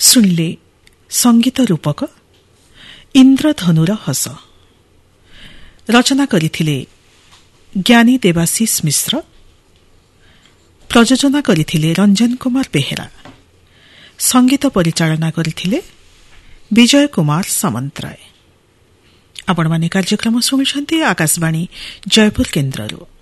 ଶୁଣିଲେ ସଙ୍ଗୀତ ରୂପକ ଇନ୍ଦ୍ରଧନୁର ହସ। ରଚନା କରିଥିଲେ ଜ୍ଞାନୀ ଦେବାଶିଷ ମିଶ୍ର। ପ୍ରଯୋଜନା କରିଥିଲେ ରଞ୍ଜନ କୁମାର ବେହେରା। ସଙ୍ଗୀତ ପରିଚାଳନା କରିଥିଲେ ବିଜୟ କୁମାର ସାମନ୍ତରାୟ। ଆପଣମାନେ କାର୍ଯ୍ୟକ୍ରମ ଶୁଣୁଛନ୍ତି ଆକାଶବାଣୀ ଜୟପୁର କେନ୍ଦ୍ରରୁ।